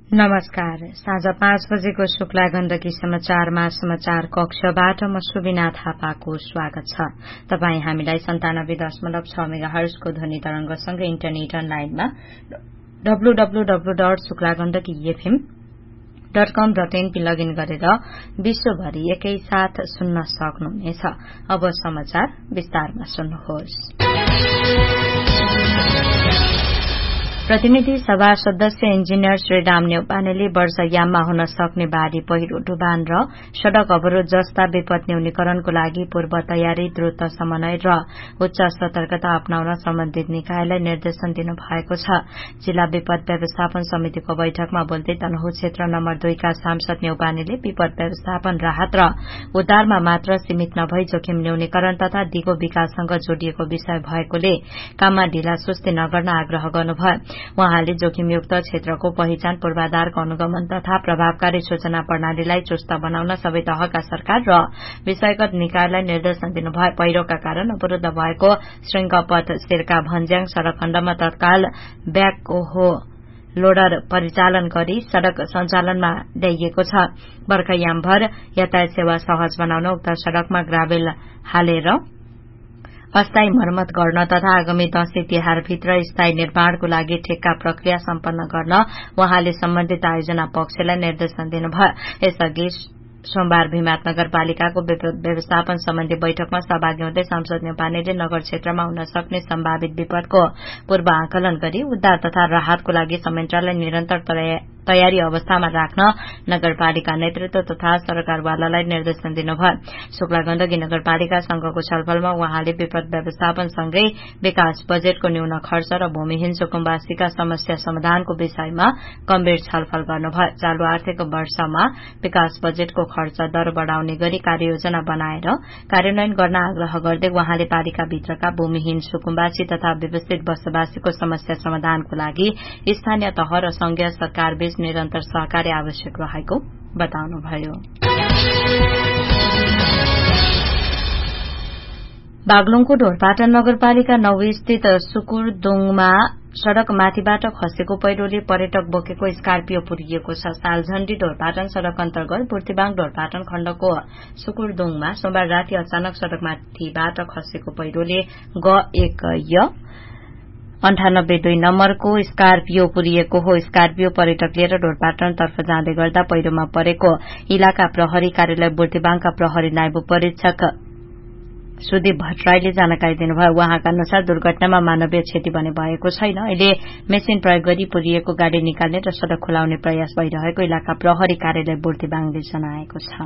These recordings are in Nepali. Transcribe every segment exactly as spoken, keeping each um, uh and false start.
नमस्कार। साँझ पाँच बजेको शुक्ला गण्डकी समाचारमा समाचार कक्षबाट म सुबिना थापाको स्वागत छ। तपाई हामीलाई सन्तानब्बे दशमलव छ मेगा हर्जको ध्वनि तरंगसँगै इन्टरनेट अनलाइनमा W W W dot Shukla Gandaki FM dot कम डट एनपी लगइन गरेर विश्वभरि एकैसाथ सुन्न सक्नुहुनेछ। अब समाचार विस्तारमा सुन्नुहोस्। प्रतिनिधि सभा सदस्य इन्जिनियर श्री राम न्यौपानेले वर्षायाममा हुन सक्ने बाढ़ी पहिरो डुबान र सड़क अवरोध जस्ता विपद न्यूनीकरणको लागि पूर्व तयारी द्रुत समन्वय र उच्च सतर्कता अपनाउन सम्बन्धित निकायलाई निर्देशन दिनु भएको छ। जिल्ला विपद व्यवस्थापन समितिको बैठकमा बोल्दै तनहुँ क्षेत्र नम्बर दुईका सांसद न्यौपानेले विपद व्यवस्थापन राहत र उद्धारमा मात्र सीमित नभई जोखिम न्यूनीकरण तथा दिगो विकाससँग जोडिएको विषय भएकोले काममा ढिला सुस्ती नगर्न आग्रह गर्नुभयो। उहाँले जोखिमयुक्त क्षेत्रको पहिचान, पूर्वाधारको अनुगमन तथा प्रभावकारी सूचना प्रणालीलाई चुस्त बनाउन सबै तहका सरकार र विषयगत निकायलाई निर्देशन दिनुभयो। पहिरोका कारण अवरूद्ध भएको श्रृंखपथ सिरका भन्ज्याङ सड़क खण्डमा तत्काल ब्याकहो लोडर परिचालन गरी सड़क सञ्चालनमा ल्याइएको छ। बर्खायामभर यातायात सेवा सहज बनाउन उक्त सड़कमा ग्राभेल हालेर अस्थायी मर्मत गर्न तथा आगामी दशैं तिहारभित्र स्थायी निर्माणको लागि ठेक्का प्रक्रिया सम्पन्न गर्न उहाँले सम्बन्धित आयोजना पक्षलाई निर्देशन दिनुभयो। यसअघि सोमबार भीमहाट नगरपालिकाको व्यवस्थापन सम्बन्धी बैठकमा सहभागी हुँदै सांसद न्यौपानेले नगर क्षेत्रमा हुन सक्ने सम्भावित विपदको पूर्व आकलन गरी उद्धार तथा राहतको लागि संयन्त्रलाई निरन्तर तयारी अवस्थामा राख्न नगरपालिका नेतृत्व तथा सरकारवालालाई निर्देशन दिनुभयो। शुक्ला गण्डकी नगरपालिका संघको छलफलमा उहाँले विपद व्यवस्थापनसँगै विकास बजेटको न्यून खर्च र भूमिहीन सुकुम्बासीका समस्या समाधानको विषयमा गम्भीर छलफल गर्नुभयो। चालू आर्थिक वर्षमा विकास बजेटको खर्च दर बढ़ाउने गरी कार्ययोजना बनाएर कार्यान्वयन गर्न आग्रह गर्दै उहाँले पालिकाभित्रका भूमिहीन सुकुम्बासी तथा व्यवस्थित बसोबासीको समस्या समाधानको लागि स्थानीय तह र संघीय सरकारबीच निरन्तर सहकार्य आवश्यक रहेको बताउनुभयो। बागलुङको ढोरपाटन नगरपालिका नौ स्थित सुकुरदोङमा सड़क माथिबाट खसेको पहिरोले पर्यटक बोकेको स्कार्पियो पुरिएको छ। सालझण्डी ढोरपाटन सड़क अन्तर्गत बुर्तिबाङ ढोरपाटन खण्डको सुकुरदोङमा सोमबार राति अचानक सड़क माथिबाट खसेको पहिरोले ग एक य अन्ठानब्बे दुई नम्बरको स्कार्पियो पुरिएको हो। स्कार्पियो पर्यटक लिएर ढोरपाटनतर्फ जाँदै गर्दा पहिरोमा परेको इलाका प्रहरी कार्यालय बुर्तिबाङका प्रहरी नायब परीक्षक सुदीप भट्टराईले जानकारी दिनुभयो। उहाँका अनुसार दुर्घटनामा मानवीय क्षति भने भएको छैन। अहिले मेसिन प्रयोग गरी पुरिएको गाड़ी निकाल्ने र सड़क खुलाउने प्रयास भइरहेको इलाका प्रहरी कार्यालय बुर्तिबाङले जनाएको छ।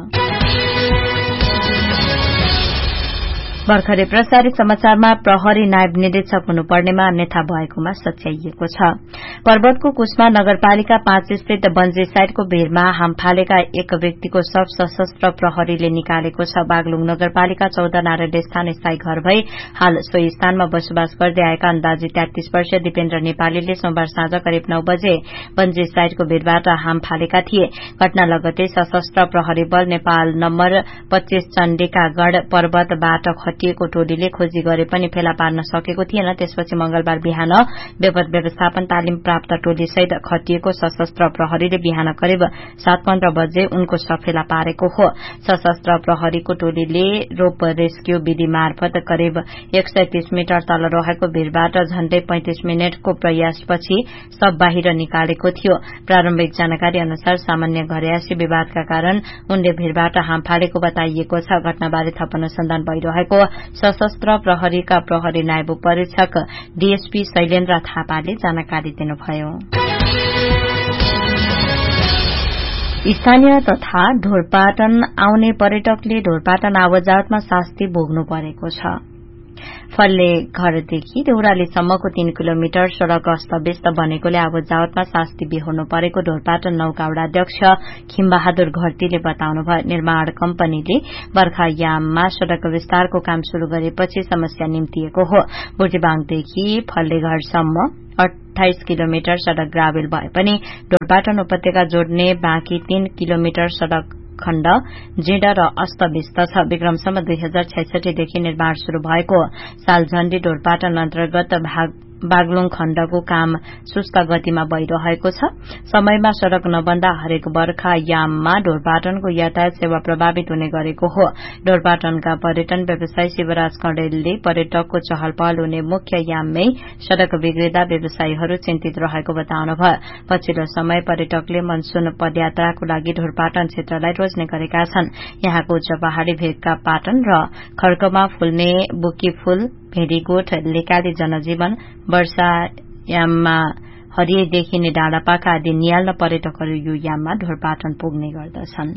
भर्खरै प्रसारित समाचारमा प्रहरी नायब निरीक्षक हुनुपर्नेमा अन्यथा भएकोमा सच्याइएको छ। पर्वतको कुस्मा नगरपालिका पाँच स्थित बन्जी साइटको भीरमा हाम फालेका एक व्यक्तिको शव सशस्त्र प्रहरीले निकालेको छ। बागलुङ नगरपालिका चौध नारायण स्थान स्थायी घर भई हाल सोही स्थानमा बसोबास गर्दै आएका अन्दाजी तेत्तीस वर्षीय दिपेन्द्र नेपालीले सोमबार साँझ करिब नौ बजे बन्जी साइटको भीरबाट हाम फालेका थिए। घटना लगतै सशस्त्र प्रहरी बल नेपाल नम्बर पच्चीस चण्डिकागढ़ पर्वतबाट खटिएको टोलीले खोजी गरे पनि फेला पार्न सकेको थिएन। त्यसपछि मंगलबार बिहान विपद व्यवस्थापन तालिम प्राप्त टोलीसहित खटिएको सशस्त्र प्रहरीले बिहान करिब सात पन्ध्र बजे उनको शव फेला पारेको हो। सशस्त्र प्रहरीको टोलीले रोप रेस्क्यू विधि मार्फत करिब एक सय तीस मिटर तल रहेको भीरबाट झण्डै पैंतिस मिनटको प्रयासपछि शव बाहिर निकालेको थियो। प्रारम्भिक जानकारी अनुसार सामान्य घरयासी विवादका कारण उनले भीरबाट हाम फालेको बताइएको छ। घटनाबारे थप अनुसन्धान भइरहेको सशस्त्र प्रहरीका प्रहरी नायब परीक्षक डीएसपी शैलेन्द्र थापाले जानकारी दिनुभयो। स्थानीय तथा ढोरपाटन आउने पर्यटकले ढोरपाटन आवतजावतमा शास्ति भोग्नु परेको छ। फल्ले घरदेखि देउरालीसम्मको तीन किलोमिटर सड़क अस्तव्यस्त बनेकोले आवतजावतमा शास्ति बिहोर्नु परेको ढोरपाटन नौका अध्यक्ष खिमबहादुर घरतीले बताउनुभयो। निर्माण कम्पनीले बर्खायाममा सड़क विस्तारको काम शुरू गरेपछि समस्या निम्तिएको हो। बुर्तिबाङदेखि फल्लेघरसम्म अठाइस किलोमिटर सड़क ग्राभेल भए पनि ढोरपाटन उपत्यका जोड्ने बाँकी तीन किलोमिटर सड़क खण्ड जीर्ण र अस्तव्यस्त छ। विक्रमसम्म दुई हजार छैसठीदेखि निर्माण शुरू भएको सालझण्डी ढोरपाटन अन्तर्गत भाग बागलुङ खण्डको काम सुस्त गतिमा भइरहेको छ। समयमा सड़क नबन्दा हरेक बर्खा याममा ढोरपाटनको यातायात सेवा प्रभावित हुने गरेको हो। ढोरपाटनका पर्यटन व्यवसायी शिवराज कण्डेलले पर्यटकको चहल पहल हुने मुख्य याममै सड़क बिग्रिँदा व्यवसायीहरू चिन्तित रहेको बताउनुभयो। पछिल्लो समय पर्यटकले मनसून पदयात्राको लागि ढोरपाटन क्षेत्रलाई रोज्ने गरेका छन्। यहाँको उच्च पहाड़ी भेगका पाटन र खड्कमा फुल्ने बुकी फूल, भेड़ीगोठ, लेकाली जनजीवन, वर्षायाममा हरियै देखिने डाँडापाका आदि निहाल्न पर्यटकहरू यो याममा ढोरपाटन पुग्ने गर्दछन्।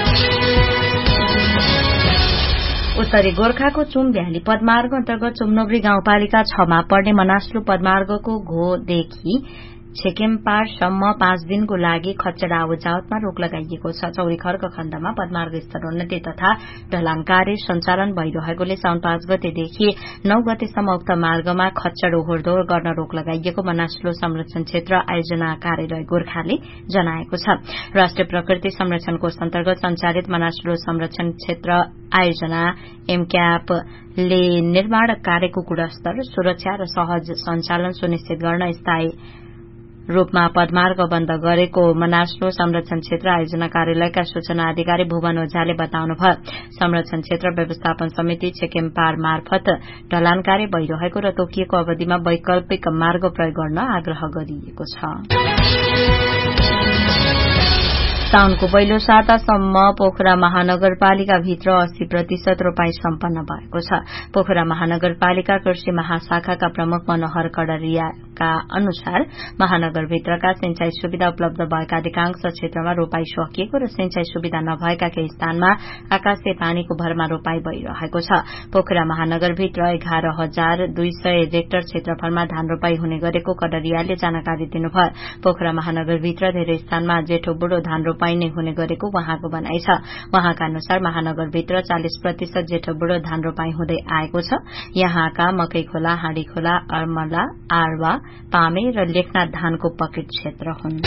उत्तरी गोर्खाको चुम भ्याली पदमार्ग अन्तर्गत चुम्नोब्री गाउँपालिका छमा पर्ने मनास्लु पदमार्गको घोदेखि छेकेम्पारसम्म पाँच दिनको लागि खच्चडा आवजावतमा रोक लगाइएको छ। चौरी खर्क खण्डमा पदमार्ग स्तरोन्नति तथा ढलान कार्य सञ्चालन भइरहेकोले साउन पाँच गतेदेखि नौ गतेसम्म उक्त मार्गमा खच्चड ओहोरदोहोर गर्न रोक लगाइएको मनास्लु संरक्षण क्षेत्र आयोजना कार्यालय गोर्खाले जनाएको छ। राष्ट्रिय प्रकृति संरक्षण कोष अन्तर्गत सञ्चालित मनास्लु संरक्षण क्षेत्र आयोजना एमक्यापले निर्माण कार्यको गुणस्तर, सुरक्षा र सहज सञ्चालन सुनिश्चित गर्न स्थायी रूपमा पदमार्ग बन्द गरेको मनास्लु संरक्षण क्षेत्र आयोजना कार्यालयका सूचना अधिकारी भुवन ओझाले बताउनुभयो। संरक्षण क्षेत्र व्यवस्थापन समिति छेकेम्पार मार्फत ढलान कार्य भइरहेको र तोकिएको अवधिमा वैकल्पिक मार्ग प्रयोग गर्न आग्रह गरिएको छ। साउनको पहिलो सातासम्म पोखरा महानगरपालिका भित्र अस्सी प्रतिशत रोपाई सम्पन्न भएको छ। पोखरा महानगरपालिका कृषि महाशाखाका प्रमुख मनोहर कडारियाका अनुसार महानगरभित्रका सिंचाई सुविधा उपलब्ध भएका अधिकांश क्षेत्रमा रोपाई सकिएको र सिंचाई सुविधा नभएका केही स्थानमा आकाशीय पानीको भरमा रोपाई भइरहेको छ। पोखरा महानगरभित्र एघार हजार दुई सय हेक्टर क्षेत्रफलमा धान रोपाई हुने गरेको कडारियाले जानकारी दिनुभयो। पोखरा महानगरभित्र धेरै स्थानमा जेठो बुढो धान रोपाई नै हुने गरेको वहाँको भनाइ छ। वहाँका अनुसार महानगरभित्र चालिस प्रतिशत जेठो बुढो धान रोपाई हुँदै आएको छ। यहाँका मकै खोला, हाँडी खोला, अर्मला, आरवा, पामे र लेखनाथ धानको पकेट क्षेत्र हुन्।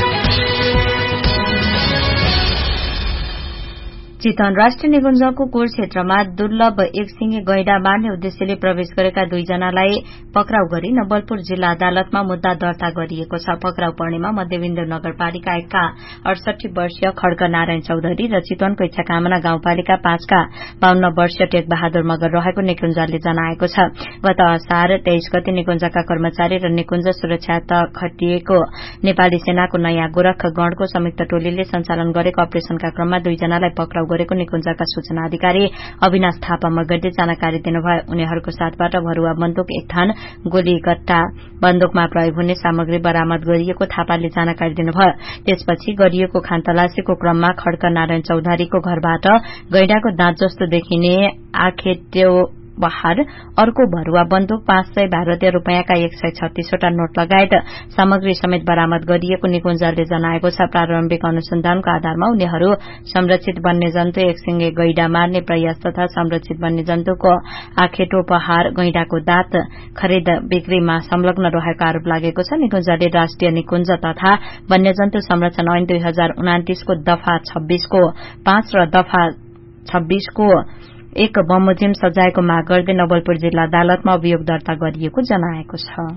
चितवन राष्ट्रिय निकुञ्जको कोर क्षेत्रमा दुर्लभ एकसिंगे गैंडा मार्ने उद्देश्यले प्रवेश गरेका दुईजनालाई पक्राउ गरी नवलपुर जिल्ला अदालतमा मुद्दा दर्ता गरिएको छ। पक्राउ पर्नेमा मध्यविन्दु नगरपालिका एकका अडसठी वर्षीय खड्ग नारायण चौधरी र चितवनको इच्छाकामना गाउँपालिका पाँचका बाहन्न वर्षीय टेक बहादुर मगर रहेको निकुञ्जले जनाएको छ। गत असार तेइस गते निकुञ्जका कर्मचारी र निकुञ्ज सुरक्षा खटिएको नेपाली सेनाको नयाँ गोरख गणको संयुक्त टोलीले सञ्चालन गरेको अपरेशनका क्रममा दुईजनालाई पक्राउ गरेको निकुञ्जका सूचना अधिकारी अविनाश थापा मगरले जानकारी दिनुभयो। उनीहरूको साथबाट भरुवा बन्दुक एक थान, गोली गट्टा, बन्दुकमा प्रयोग हुने सामग्री बरामद गरिएको थापाले जानकारी दिनुभयो। त्यसपछि गरिएको खानतलासीको क्रममा खड्क नारायण चौधरीको घरबाट गैंडाको दाँत जस्तो देखिने आखेट्यो बहार, अर्को भरुवा बन्दुक, पाँच सय भारतीय रूपियाँका एक सय छत्तीसवटा नोट लगायत सामग्री समेत बरामद गरिएको निकुञ्जले जनाएको छ। प्रारम्भिक अनुसन्धानको आधारमा उनीहरू संरक्षित वन्यजन्तु एकसिंगे गैंडा मार्ने प्रयास तथा संरक्षित वन्यजन्तुको आखेटो पहार, गैंडाको दाँत खरिद बिक्रीमा संलग्न रहेको आरोप लागेको छ। निकुञ्जले राष्ट्रिय निकुञ्ज तथा वन्यजन्तु संरक्षण ऐन दुई हजार उनातिसको दफा छब्बीसको पाँच र दफा छब्बीसको एक बमोजिम सजायको माग गर्दै नवलपुर जिल्ला अदालतमा अभियोग दर्ता गरिएको जनाएको छ।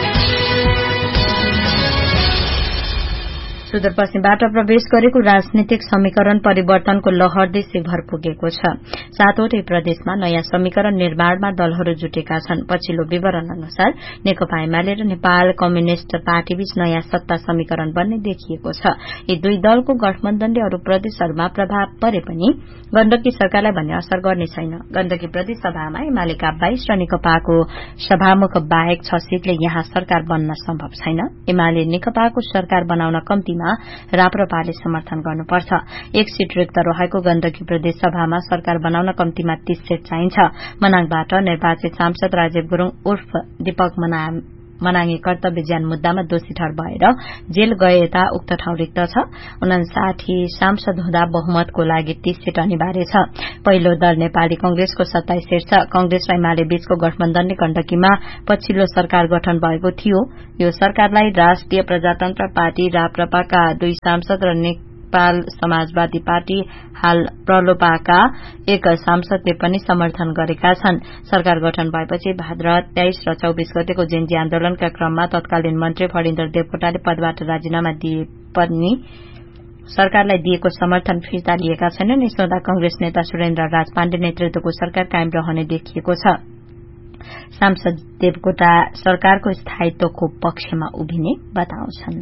सुदूरपश्चिमबाट प्रवेश गरेको राजनीतिक समीकरण परिवर्तनको लहर देशभर पुगेको छ। सातवटै प्रदेशमा नयाँ समीकरण निर्माणमा दलहरू जुटेका छन्। पछिल्लो विवरण अनुसार नेकपा एमाले र नेपाल कम्युनिष्ट पार्टीबीच नयाँ सत्ता समीकरण बन्ने देखिएको छ। यी दुई दलको गठबन्धनले अरू प्रदेशहरूमा प्रभाव परे पनि गण्डकी सरकारलाई भन्ने असर गर्ने छैन। गण्डकी प्रदेश सभामा एमालेका बाइस र नेकपाको सभामुख बाहेक छ सीटले यहाँ सरकार बन्न सम्भव छैन। एमाले नेकपाको सरकार बनाउन कम्ती राप्रपाले समर्थन गर्नुपर्छ। एक सीट रिक्त रहेको गण्डकी प्रदेश सभामा सरकार बनाउन कम्तीमा तीस सीट चाहिन्छ। मनाङबाट निर्वाचित सांसद राजीव गुरूङ उर्फ दीपक मनाङे कर्तव्य ज्यान मुद्दामा दोषी ठहर भएर जेल गए यता उक्त ठाउँ रिक्त छ। उनासाठी सांसद हुँदा बहुमतको लागि तीस सीट अनिवार्य छ। पहिलो दल नेपाली कंग्रेसको सत्ताइस सीट छ। कंग्रेस र एमाले बीचको गठबन्धनले गण्डकीमा पछिल्लो सरकार गठन भएको थियो। यो सरकारलाई राष्ट्रिय प्रजातन्त्र पार्टी राप्रपाका दुई सांसद र लोकपाल समाजवादी पार्टी हाल प्रलोपाका एक सांसदले पनि समर्थन गरेका छन्। सरकार गठन भएपछि भाद्र तेइस र चौबीस गतेको जेन्जी आन्दोलनका क्रममा तत्कालीन मन्त्री फणिन्द्र देवकोटाले पदबाट राजीनामा दिए पनि सरकारलाई दिएको समर्थन फिर्ता लिएका छैनन्। यसो हुँदा कंग्रेस नेता सुरेन्द्र राज पाण्डे नेतृत्वको सरकार कायम रहने देखिएको छ। सांसद देवकोटा सरकारको स्थायित्वको पक्षमा उभिने बताउँछन्।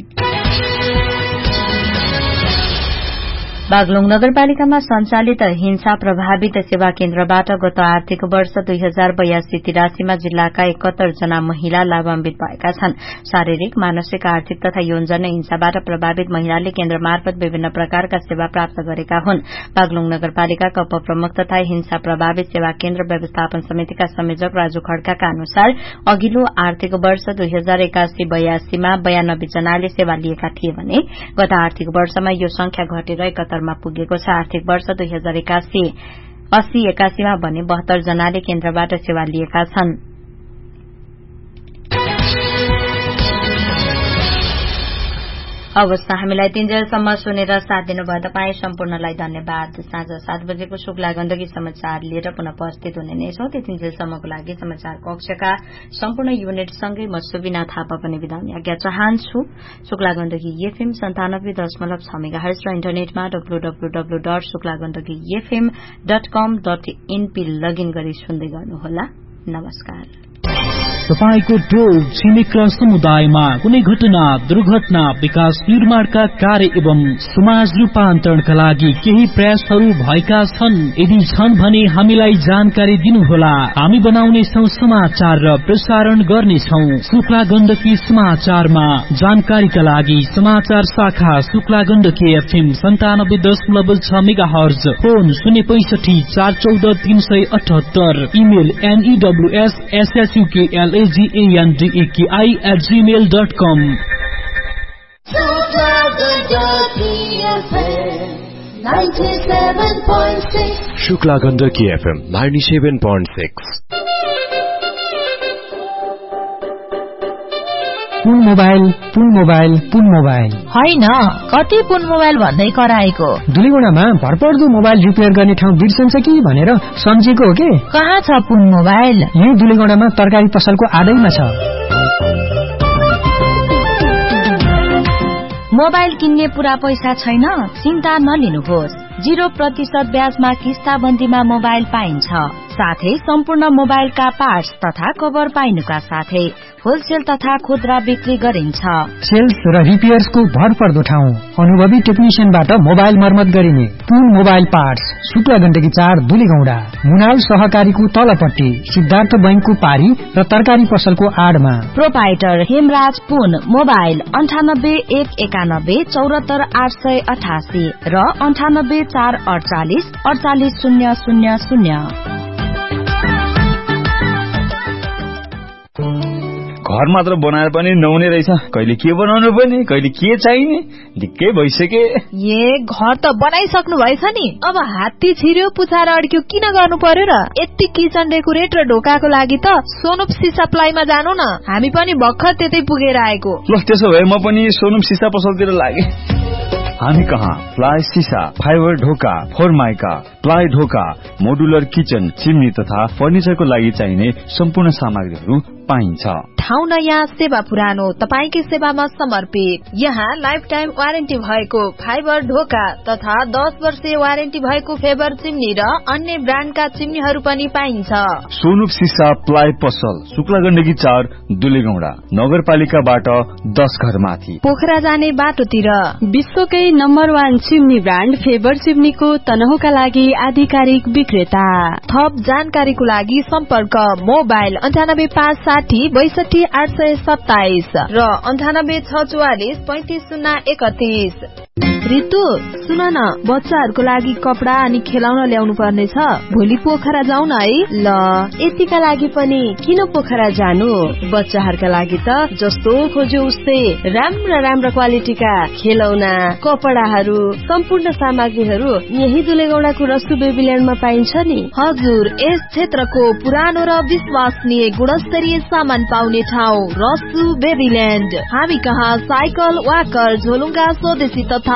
बागलुङ नगरपालिकामा सञ्चालित हिंसा प्रभावित सेवा केन्द्रबाट गत आर्थिक वर्ष दुई हजार बयासी तिरासीमा जिल्लाका एकहत्तर जना महिला लाभान्वित भएका छन्। शारीरिक, मानसिक, आर्थिक तथा यौनजन्य हिंसाबाट प्रभावित महिलाले केन्द्र मार्फत विभिन्न प्रकारका सेवा प्राप्त गरेका हुन्। बागलुङ नगरपालिकाका उपप्रमुख तथा हिंसा प्रभावित सेवा केन्द्र व्यवस्थापन समितिका संयोजक राजु खड्काका अनुसार अघिल्लो आर्थिक वर्ष दुई हजार एकासी बयासीमा बयानब्बे जनाले सेवा लिएका थिए भने गत आर्थिक वर्षमा यो संख्या घटेर एकहत्तर मा पुगेको छ। आर्थिक वर्ष दुई हजार एकासी अस्सी एकासीमा भने बहत्तर जनाले केन्द्रबाट सेवा लिएका छन्। अवस्था हामीलाई तीनजेलसम्म सुनेर साथ दिनुभयो तपाईँ सम्पूर्णलाई धन्यवाद। साँझ सात बजेको शुक्ला गण्डकी समाचार लिएर पुनः उपस्थित हुने नै छौं। त्यतिन्जेलसम्मको लागि समाचार कक्षका सम्पूर्ण युनिटसँगै म सुबिना थापा पनि बिदा हुने आज्ञा चाहन्छु। शुक्ला गण्डकी एफएम सन्तानब्बे दशमलव छ मेगाहर्ज र इन्टरनेटमा डब्लूडब्लूडब्लू dot Shukla Gandaki FM dot कम डट एनपी लगइन गरी सुन्दै गर्नुहोला। नमस्कार। तपाईको टोल छिमेक र समुदायमा कुनै घटना, दुर्घटना, विकास निर्माणका कार्य एवं समाज रूपान्तरणका लागि केही प्रयासहरू भएका छन्? यदि छन् भने हामीलाई जानकारी दिनुहोला। हामी बनाउनेछौं समाचार र प्रसारण गर्नेछौं। शुक्ला गण्डकी समाचारमा जानकारीका लागि समाचार शाखा शुक्ला गण्डकी एफएम सन्तानब्बे दशमलव छ मेगाहर्ज, फोन शून्य पैंसठी चार चौध तीन सय अठहत्तर, email एनईडब्ल्यूएस एसएसयूकेएल G-A-N-D-A-K-I at gmail dot com. Shukla Gandaki F M ninety-seven point six. Pun mobile Pun mobile Pun mobile होइन, कति पुन मोबाइल भन्दै कराएको? दुलीगुडामा भरपर्दो मोबाइल रिपेयर गर्ने ठाउँ बिर्सन्छ कि भनेर सम्झेको हो के? कहाँ छ पुन मोबाइल? यही दुलीगुडामा तरकारी पसलको आडैमा छ। मोबाइल किन्ने पूरा पैसा छैन? चिन्ता नलिनुहोस्। जीरो प्रतिशत ब्याजमा किस्ताबन्दीमा मोबाइल पाइन्छ। साथै सम्पूर्ण मोबाइलका पार्ट्स तथा कभर पाइनुका साथै होलसेल तथा खुद्रा बिक्री गरिन्छ। सेल्स र रिपेयर्सको भरपर्दो ठाउँ, अनुभवी टेक्निशियनबाट मोबाइल मर्मत गरिने पुन मोबाइल पार्ट्स, शुक्ला गण्डकी चार दुलीगौडा, मुनाल सहकारीको तलपट्टि, सिद्धार्थ बैंकको पारी र तरकारी पसलको आडमा। प्रोपाइटर हेमराज पुन मोबाइल अन्ठानब्बे एक एकानब्बे चौरात्तर आठ सय अठासी र अन्ठानब्बे चार अडचालिस अडचालिस शून्य शून्य शून्य। घर मात्र बनाएर पनि नहुने रहेछ। कहिले के बनाउनु पर्ने, कहिले के चाहिने, ढिक्कै भइसके। ए घर त बनाइसक्नु भएछ नि, अब हात्ती छिर्यो पुछाएर अड्क्यो किन गर्नु पर्यो र? यति किचन डेकोरेट र ढोकाको लागि त सोनुप सिसा प्लाईमा जानु न, हामी पनि भर्खर त्यतै पुगेर आएको। ल त्यसो भए म पनि सोनुप सिसा पसलतिर लागे। हामी कहाँ प्लाई सिसा, फाइबर ढोका, फोरमाइका, प्लाई ढोका, मोडुलर किचन, चिम्नी तथा फर्निचरको लागि चाहिने सम्पूर्ण सामग्रीहरू पाइन्छ। ठाउँ नयाँ, सेवा पुरानो, तपाईकै सेवामा समर्पित। यहाँ लाइफ टाइम वारेन्टी भएको फाइबर ढोका तथा दस वर्षीय वारेन्टी भएको फेबर चिम्नी र अन्य ब्रान्डका चिम्नीहरू पनि पाइन्छ। सोनुप सिसा प्लाई पसल शुक्ला गण्डकी चार दुलीगौडा, नगरपालिकाबाट दस घर माथि, पोखरा जाने बाटोतिर। विश्वकै number one chimney brand favour चिम्नीको तनहुका लागि आधिकारिक विक्रेता। थप जानकारीको लागि सम्पर्क मोबाइल अन्ठानब्बे पाँच साठी बैसठी आठ सय सत्ताइस र अन्ठानब्बे छ चौवालिस पैंतिस शून्य एकतीस। रितु सुन न, बच्चाहरूको लागि कपडा अनि खेलाउन ल्याउनु पर्ने छ, भोलि पोखरा जाऊ न है। ल यतिका लागि पनि किन पोखरा जानु? बच्चाहरूका लागि त जस्तो खोज्यो उस्तै राम्रा राम्रा क्वालिटीका खेलौना, कपडाहरू, सम्पूर्ण सामग्रीहरू यही दुलेगौडाको रसु बेबील्यान्डमा पाइन्छ नि। हजुर, यस क्षेत्रको पुरानो र विश्वसनीय गुणस्तरीय सामान पाउने ठाउँ रसु बेबील्यान्ड। हामी कहाँ साइकल, वाकर, झोलुङ्गा, स्वदेशी तथा